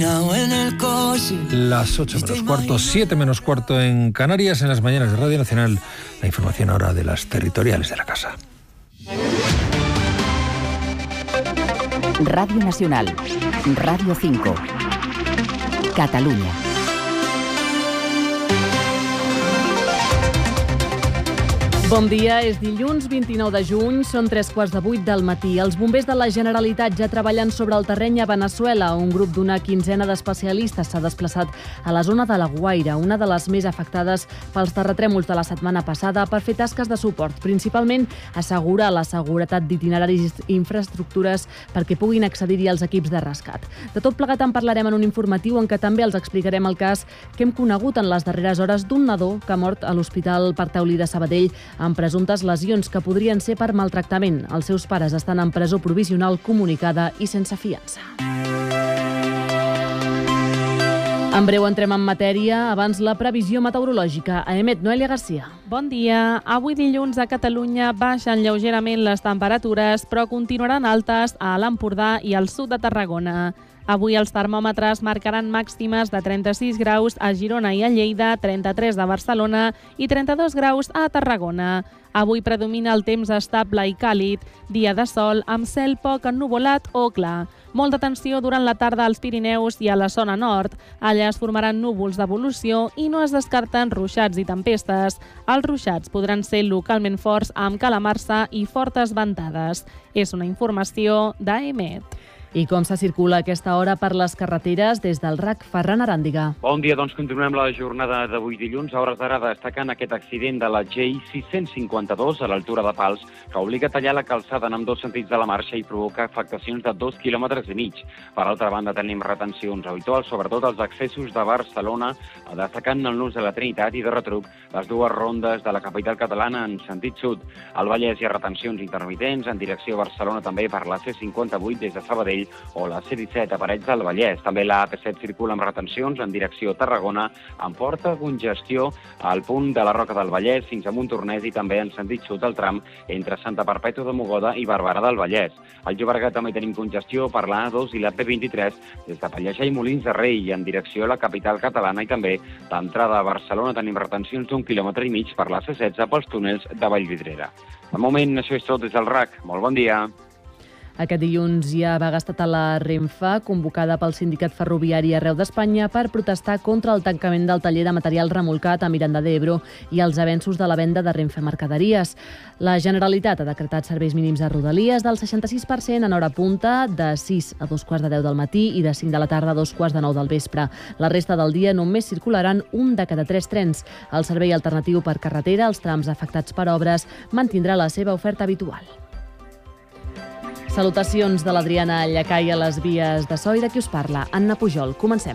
Las 8 menos cuarto, 7 menos cuarto en Canarias, en las mañanas de Radio Nacional. La información ahora de las territoriales de la casa. Radio Nacional, Radio 5, Catalunya. Bon dia, és dilluns 29 de juny, són 7:45 del matí. Els bombers de la Generalitat ja treballen sobre el terreny a Veneçuela. Un grup d'una quinzena d'especialistes s'ha desplaçat a la zona de la Guaira, una de les més afectades pels terratrèmols de la setmana passada, per fer tasques de suport, principalment assegurar la seguretat d'itineraris i infraestructures perquè puguin accedir-hi els equips de rescat. De tot plegat en parlarem en un informatiu en què també els explicarem el cas que hem conegut en les darreres hores d'un nadó que ha mort a l'Hospital Parc Taulí de Sabadell amb presumptes lesions que podrien ser per maltractament. Els seus pares estan en presó provisional comunicada i sense fiança. En breu entrem en matèria, abans la previsió meteorològica. A Emet, Noelia Garcia. Bon dia. Avui dilluns a Catalunya baixen lleugerament les temperatures, però continuaran altes a l'Empordà i al sud de Tarragona. Avui els termòmetres marcaran màximes de 36 graus a Girona i a Lleida, 33 a Barcelona i 32 graus a Tarragona. Avui predomina el temps estable i càlid, dia de sol amb cel poc ennuvolat o clar. Molta tensió durant la tarda als Pirineus i a la zona nord. Allà es formaran núvols d'evolució i no es descarten ruixats i tempestes. Els ruixats podran ser localment forts amb calamarsa i fortes ventades. És una informació d'AEMET. I com se circula a aquesta hora per les carreteres des del RAC, Ferran Aràndiga. Bon dia, doncs continuem la jornada d'avui dilluns. A hores d'ara destacant aquest accident de la GI-652 a l'altura de Pals, que obliga a tallar la calçada en ambdós sentits de la marxa i provoca afectacions de 2,5 quilòmetres. Per altra banda, tenim retencions habituals, sobretot als accessos de Barcelona, destacant en l'ús de la Trinitat i de retruc les dues rondes de la capital catalana en sentit sud. Al Vallès hi ha retencions intermitents en direcció a Barcelona també per la C58 des de Sabadell o la C17 a Parets del Vallès. També la AP7 circula amb retencions en direcció a Tarragona, amb forta congestió al punt de la Roca del Vallès fins a Montornès i també en sentit sud al tram entre Santa Perpètua de Mogoda i Barberà del Vallès. Al Llobregat també tenim congestió per la A2 i la P23 des de Pallejà i Molins de Rei i en direcció a la capital catalana i també d'entrada a Barcelona tenim retencions d'1,5 quilòmetres per la C16 pels túnels de Vallvidrera. De moment, això és tot des del RAC. Molt bon dia. Aquest dilluns hi ha vaga estatal a Renfe, convocada pel Sindicat Ferroviari arreu d'Espanya per protestar contra el tancament del taller de material remolcat a Miranda d'Ebro i els avenços de la venda de Renfe Mercaderies. La Generalitat ha decretat serveis mínims a Rodalies del 66% en hora punta, de 6 a 2:15 del matí i de 5 de la tarda a 2:15 del vespre. La resta del dia només circularan un de cada 3 trens. El servei alternatiu per carretera, els trams afectats per obres, mantindrà la seva oferta habitual. Salutacions de l'Adriana Llacai a les vies de so i de qui us parla, Anna Pujol. Comencem.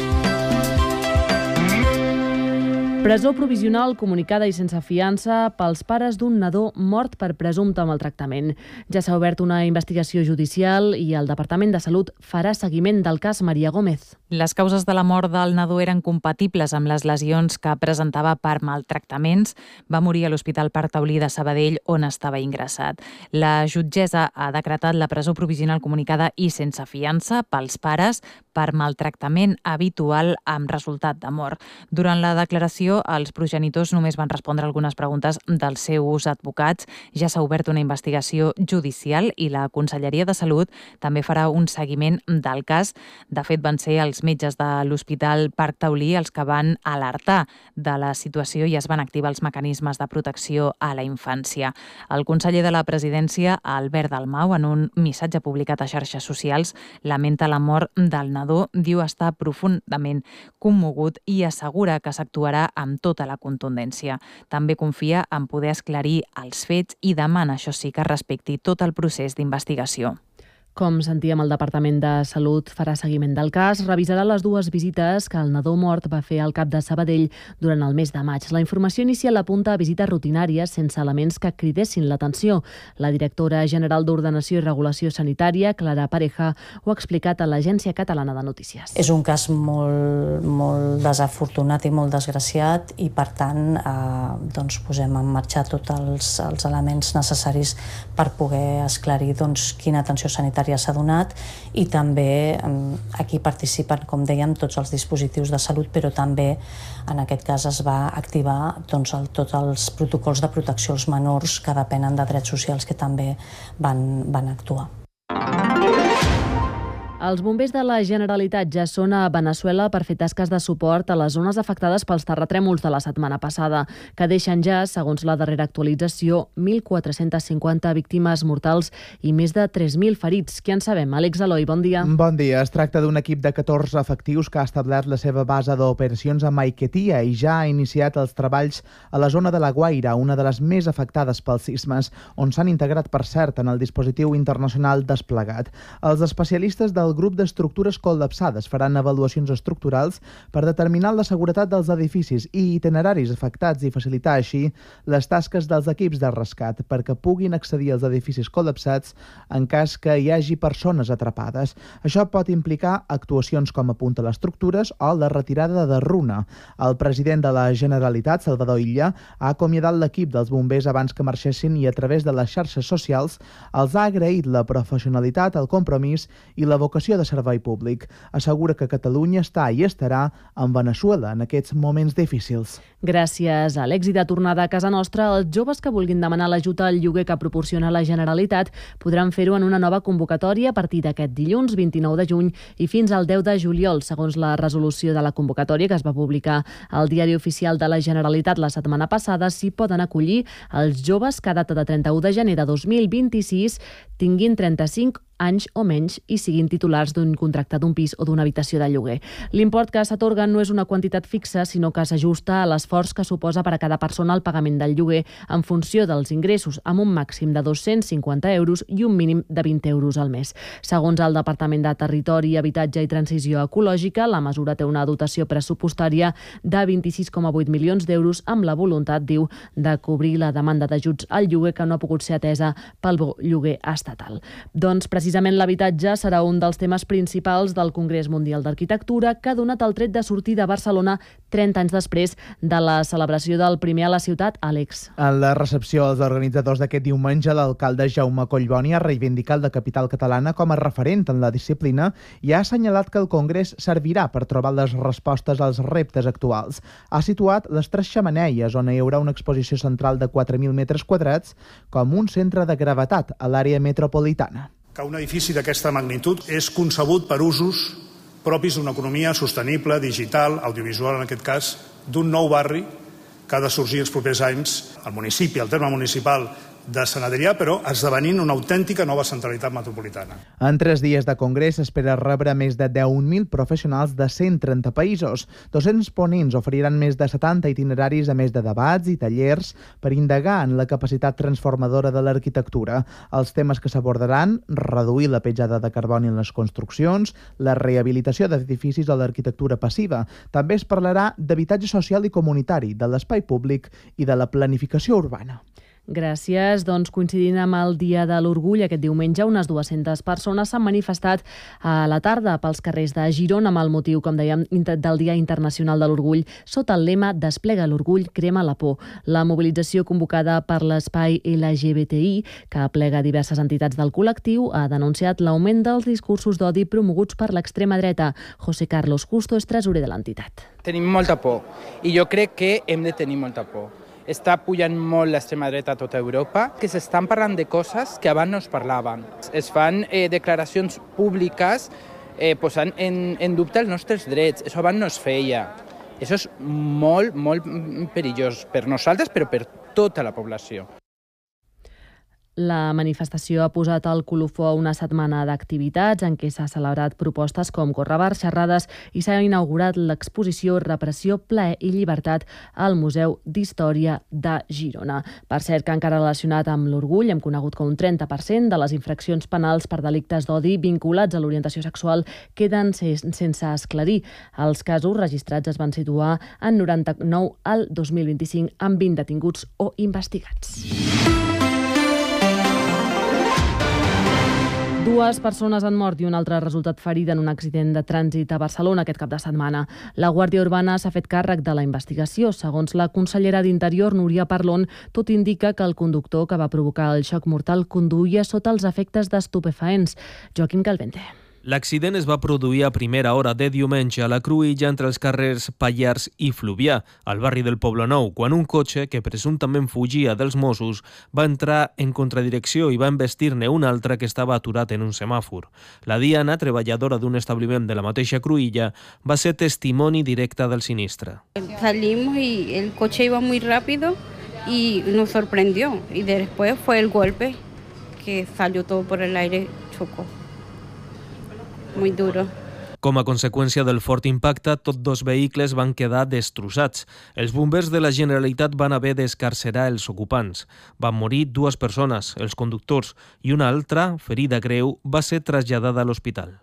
Presó provisional comunicada i sense fiança pels pares d'un nadó mort per presumpte maltractament. Ja s'ha obert una investigació judicial i el Departament de Salut farà seguiment del cas Maria Gómez. Les causes de la mort del nadó eren compatibles amb les lesions que presentava per maltractaments. Va morir a l'Hospital Parc Taulí de Sabadell, on estava ingressat. La jutgessa ha decretat la presó provisional comunicada i sense fiança pels pares per maltractament habitual amb resultat de mort. Durant la declaració, els progenitors només van respondre algunes preguntes dels seus advocats. Ja s'ha obert una investigació judicial i la Conselleria de Salut també farà un seguiment del cas. De fet, van ser els metges de l'Hospital Parc Taulí els que van alertar de la situació i es van activar els mecanismes de protecció a la infància. El conseller de la Presidència, Albert Dalmau, en un missatge publicat a xarxes socials, lamenta la mort del nadó, diu estar profundament commogut i assegura que s'actuarà amb tota la contundència. També confia en poder esclarir els fets i demana, això sí, que respecti tot el procés d'investigació. Com sentíem, el Departament de Salut farà seguiment del cas, revisarà les dues visites que el nadó mort va fer al CAP de Sabadell durant el mes de maig. La informació inicial apunta a visites rutinàries sense elements que cridessin l'atenció. La directora general d'Ordenació i Regulació Sanitària, Clara Pareja, ho ha explicat a l'Agència Catalana de Notícies. És un cas molt desafortunat i molt desgraciat i, per tant, posem en marxa tots els elements necessaris per poder esclarir quina atenció sanitària sanitària s'ha donat, i també aquí participen, com dèiem, tots els dispositius de salut, però també en aquest cas es va activar tots els protocols de protecció als menors que depenen de drets socials, que també van actuar. Els bombers de la Generalitat ja són a Veneçuela per fer tasques de suport a les zones afectades pels terratrèmols de la setmana passada, que deixen ja, segons la darrera actualització, 1.450 víctimes mortals i més de 3.000 ferits. Què en sabem? Àlex Eloi, bon dia. Bon dia. Es tracta d'un equip de 14 efectius que ha establert la seva base d'operacions a Maiquetía i ja ha iniciat els treballs a la zona de la Guaira, una de les més afectades pels sismes, on s'han integrat, per cert, en el dispositiu internacional desplegat. Els especialistes del grup d'estructures col·lapsades faran avaluacions estructurals per determinar la seguretat dels edificis i itineraris afectats i facilitar així les tasques dels equips de rescat perquè puguin accedir als edificis col·lapsats en cas que hi hagi persones atrapades. Això pot implicar actuacions com apuntar les estructures o la retirada de runa. El president de la Generalitat, Salvador Illa, ha acomiadat l'equip dels bombers abans que marxessin i a través de les xarxes socials els ha agraït la professionalitat, el compromís i la vocació de servei públic. Assegura que Catalunya està i estarà amb Veneçuela en aquests moments difícils. Gràcies, Àlex. I de tornada a casa nostra, els joves que vulguin demanar l'ajut al lloguer que proporciona la Generalitat podran fer-ho en una nova convocatòria a partir d'aquest dilluns 29 de juny i fins al 10 de juliol, segons la resolució de la convocatòria que es va publicar al Diari Oficial de la Generalitat la setmana passada. S'hi poden acollir els joves que a data de 31 de gener de 2026 tinguin 35 anys o menys i siguin titulars d'un contracte d'un pis o d'una habitació de lloguer. L'import que s'atorga no és una quantitat fixa, sinó que s'ajusta a l'esforç que suposa per a cada persona el pagament del lloguer en funció dels ingressos, amb un màxim de 250 euros i un mínim de 20 euros al mes. Segons el Departament de Territori, Habitatge i Transició Ecològica, la mesura té una dotació pressupostària de 26,8 milions d'euros amb la voluntat, diu, de cobrir la demanda d'ajuts al lloguer que no ha pogut ser atesa pel bo lloguer estatal. Doncs precisament l'habitatge serà un dels temes principals del Congrés Mundial d'Arquitectura, que ha donat el tret de sortida a Barcelona 30 anys després de la celebració del primer a la ciutat, Àlex. En la recepció als organitzadors d'aquest diumenge, l'alcalde Jaume Collboni ha reivindicat la capital catalana com a referent en la disciplina i ha assenyalat que el Congrés servirà per trobar les respostes als reptes actuals. Ha situat les 3 xemeneies, on hi haurà una exposició central de 4.000 metres quadrats, com un centre de gravetat a l'àrea metropolitana. Que un edifici d'aquesta magnitud és concebut per usos propis d'una economia sostenible, digital, audiovisual, en aquest cas, d'un nou barri que ha de sorgir els propers anys al municipi, al terme municipal de Sant Adrià, però esdevenint una autèntica nova centralitat metropolitana. En 3 dies de congrés s'espera rebre més de 10.000 professionals de 130 països. 200 ponents oferiran més de 70 itineraris a més de debats i tallers per indagar en la capacitat transformadora de l'arquitectura. Els temes que s'abordaran: reduir la petjada de carboni en les construccions, la rehabilitació d'edificis o l'arquitectura passiva. També es parlarà d'habitatge social i comunitari, de l'espai públic i de la planificació urbana. Gràcies. Doncs coincidint amb el Dia de l'Orgull, aquest diumenge unes 200 persones s'han manifestat a la tarda pels carrers de Girona amb el motiu, com dèiem, del Dia Internacional de l'Orgull, sota el lema Desplega l'orgull, crema la por. La mobilització convocada per l'espai LGBTI, que aplega diverses entitats del col·lectiu, ha denunciat l'augment dels discursos d'odi promoguts per l'extrema dreta. José Carlos Justo és tresorer de l'entitat. Tenim molta por i jo crec que hem de tenir molta por. Està pujant molt l'extrema dreta a tota Europa, que s'estan parlant de coses que abans no es parlaven. Es fan declaracions públiques posant en dubte els nostres drets. Això abans no es feia. Això és molt, molt perillós per nosaltres, però per tota la població. La manifestació ha posat el colofó a una setmana d'activitats en què s'ha celebrat propostes com correbars, xerrades i s'ha inaugurat l'exposició Repressió, Plaer i Llibertat al Museu d'Història de Girona. Per cert, que encara relacionat amb l'orgull, hem conegut que un 30% de les infraccions penals per delictes d'odi vinculats a l'orientació sexual queden sense esclarir. Els casos registrats es van situar en 99 al 2025 amb 20 detinguts o investigats. 2 persones han mort i una altra ha resultat ferida en un accident de trànsit a Barcelona aquest cap de setmana. La Guàrdia Urbana s'ha fet càrrec de la investigació. Segons la consellera d'Interior, Núria Parlon, tot indica que el conductor que va provocar el xoc mortal conduïa sota els efectes d'estupefaents. Joaquim Calvente. L'accident es va produir a primera hora de diumenge a la Cruïlla entre els carrers Pallars i Fluvià, al barri del Poblenou, quan un cotxe que presumptament fugia dels Mossos va entrar en contradirecció i va embestir-ne un altre que estava aturat en un semàfor. La Diana, treballadora d'un establiment de la mateixa Cruïlla, va ser testimoni directe del sinistre. Salimos y el coche iba muy rápido y nos sorprendió. Y después fue el golpe que salió todo por el aire, chocó. Muy duro. Com a conseqüència del fort impacte, tots 2 vehicles van quedar destrossats. Els bombers de la Generalitat van haver d'escarcerar els ocupants. Van morir 2 persones, els conductors, i una altra, ferida greu, va ser traslladada a l'hospital.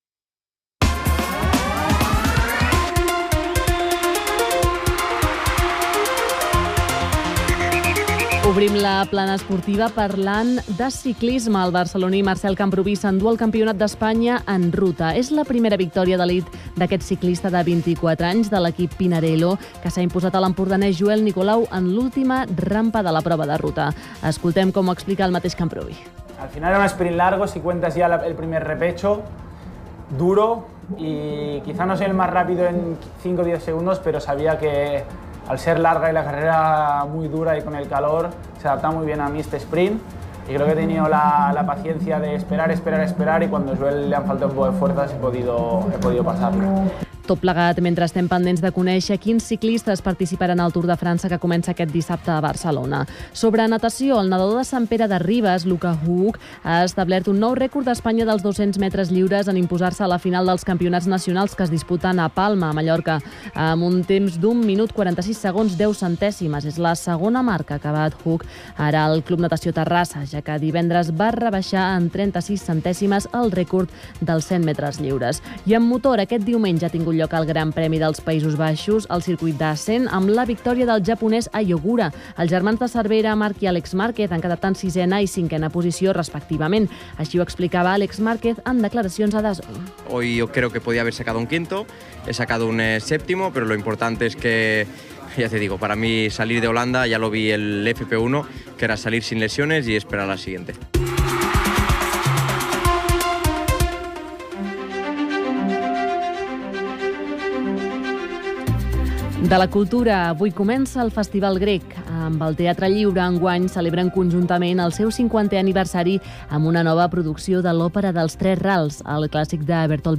Obrim la plana esportiva parlant de ciclisme. El barceloní Marcel Camprubí s'endú el Campionat d'Espanya en ruta. És la primera victòria d'elit d'aquest ciclista de 24 anys de l'equip Pinarello, que s'ha imposat a l'empordanès Joel Nicolau en l'última rampa de la prova de ruta. Escoltem com ho explica el mateix Camprubí. Al final era un sprint largo, si cuentas ya el primer repecho, duro, y quizá no soy el más rápido en 5 o 10 segundos, pero sabía que al ser larga y la carrera muy dura y con el calor, se adapta muy bien a mí este sprint. Y creo que he tenido la paciencia de esperar y cuando a Joel le han faltado un poco de fuerzas he podido pasarlo. Tot plegat mentre estem pendents de conèixer quins ciclistes participaran al Tour de França que comença aquest dissabte a Barcelona. Sobre natació, el nedador de Sant Pere de Ribes, Luca Huck, ha establert un nou rècord d'Espanya dels 200 metres lliures en imposar-se a la final dels campionats nacionals que es disputen a Palma, a Mallorca, amb un temps d'1 minut 46 segons 10 centèsimes. És la segona marca que ha acabat Huck ara al Club Natació Terrassa, ja que divendres va rebaixar en 36 centèsimes el rècord dels 100 metres lliures. I en motor, aquest diumenge ha tingut lloc al Gran Premi dels Països Baixos, al circuit d'Assen, amb la victòria del japonès Ayogura. Els germans de Cervera, Marc i Àlex Márquez, han quedat en 6ª i 5ª posició, respectivament. Així ho explicava Àlex Márquez en declaracions a DAZN. Hoy yo creo que podía haber sacado un quinto, he sacado un séptimo, pero lo importante es que, ya te digo, para mí salir de Holanda, ya lo vi el FP1, que era salir sin lesiones y esperar a la siguiente. De la cultura, avui comença el Festival Grec. Amb el Teatre Lliure, enguany celebren conjuntament el seu 50è aniversari amb una nova producció de l'òpera dels Tres Rals, el clàssic de Bertolt